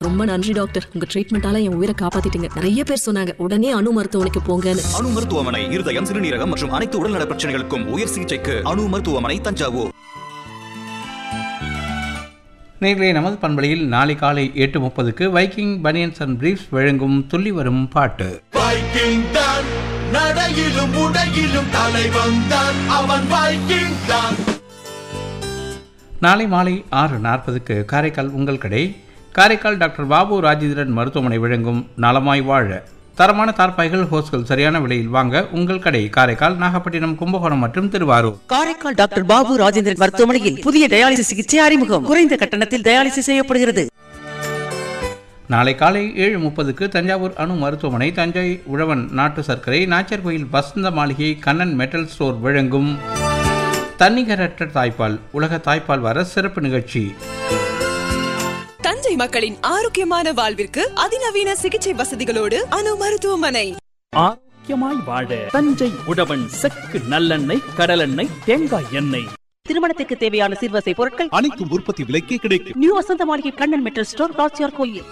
ரொம்ப நன்றி டாக்டர், உங்க ட்ரீட்மெண்டால என் உயிரை காப்பாத்திட்டீங்க. நிறைய பேர் சொன்னாங்க உடனே அணு மருத்துவமனைக்கு போங்கன்னு. அணு மருத்துவமனை இருதயம், சிறுநீரகம் மற்றும் அனைத்து உடல்நல பிரச்சனைகளுக்கும் உயர் சிகிச்சைக்கு அணு மருத்துவமனை, தஞ்சாவூர். நேர்களே, நமது பண்பலையில் நாளை காலை 8:30க்கு வைக்கிங் பனியன்ஸ் அண்ட் பிரீஃப்ஸ் வழங்கும் துள்ளி வரும் பாட்டு. வைக்கிங் தான் நடையிலும் உடையிலும் தலைவன் தான், அவன் வைக்கிங் தான். நாளை மாலை 6:40க்கு காரைக்கால் உங்கள் கடை, காரைக்கால் டாக்டர் பாபு ராஜேந்திரன் மருத்துவமனை வழங்கும் நலமாய் வாழ. தரமான தார்பாய்கள், ஹோஸ்கள் சரியான விலையில் வாங்க உங்கள் கடை காரைக்கால், நாகப்பட்டினம், கும்பகோணம் மற்றும் திருவாரூர். காரைக்கால் டாக்டர் பாபு ராஜேந்திரன் மருத்துவமனையில் புதிய டயாலிசிஸ் சிகிச்சை அறிமுகம். குறைந்த கட்டணத்தில் டயாலிசிஸ் செய்யப்படுகிறது. நாளை காலை 7:30க்கு தஞ்சாவூர் அணு மருத்துவமனை, தஞ்சை உழவன் நாட்டு சர்க்கரை, நாச்சர்கோயில் வசந்த மாளிகை, கண்ணன் மெட்டல் ஸ்டோர் வழங்கும் தன்னிகரற்ற தாய்ப்பால், உலக தாய்ப்பால் வார சிறப்பு நிகழ்ச்சி. தஞ்சை மக்களின் ஆரோக்கியமான வாழ்விற்கு அதிநவீன சிகிச்சை வசதிகளோடு அணு மருத்துவமனை. ஆரோக்கியமாய் வாழ தஞ்சை உழவன் செக்கு நல்லெண்ணெய், கடலெண்ணெய், தேங்காய் எண்ணெய். திருமணத்துக்கு தேவையான சிறுவசை பொருட்கள் அனைத்தும் உற்பத்தி விலைக்கே கிடைக்கும். நியூ வசந்த மாளிகை, கண்ணன் மெட்டல் ஸ்டோர், ராச்சியார் கோயில்.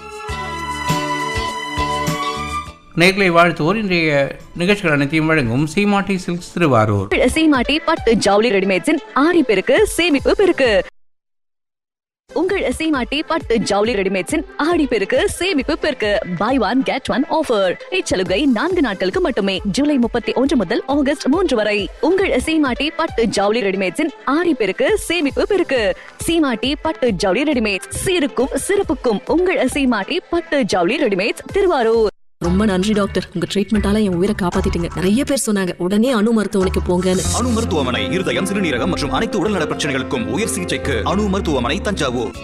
நேர்களை வாழ்த்துவோர் இன்றைய நிகழ்ச்சிகள் அனைத்தையும் வழங்கும் சீமாட்டி சில்க்ஸ் திருவாரூர். சீமாட்டி பட்டு ஜவுளி ரெடிமேட்ஸின் ஆரி பெருக்கு, சேமிப்பு பெருக்கு. உங்கள் சீமாட்டி பட்டு ஜவுளி ரெடிமேட்ஸின் ஆடி பெருக்கு, சேமிப்பு பெருக்கு. By one get one offer. இச்சலுகை 4 நாட்களுக்கு மட்டுமே, ஜூலை 31 முதல் ஆகஸ்ட் 3 வரை. உங்கள் சீமாட்டி பட்டு ஜவுளி ரெடிமேட்ஸின் ஆரி பெருக்கு, சேமிப்பு பெருக்கு. சீமாட்டி பட்டு ஜவுளி ரெடிமேட்ஸ், சீருக்கும் சிறப்புக்கும் உங்கள் சீமாட்டி பட்டு ஜவுளி ரெடிமேட்ஸ், திருவாரூர். ரொம்ப நன்றி டாக்டர், உங்க ட்ரீட்மெண்டால என் உயிரை காப்பாத்திட்டீங்க. நிறைய பேர் சொன்னாங்க உடனே அணு மருத்துவமனைக்கு போங்கன்னு. அணு மருத்துவமனை இருதயம், சிறுநீரகம் மற்றும் அனைத்து உடல்நல பிரச்சனைகளுக்கும் உயர் சிகிச்சைக்கு அணு மருத்துவமனை, தஞ்சாவூர்.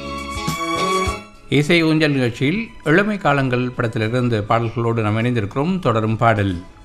இசை ஊஞ்சல் நிகழ்ச்சியில் இளமை காலங்கள் படத்திலிருந்து பாடல்களோடு நாம் இணைந்திருக்கிறோம். தொடரும் பாடல்.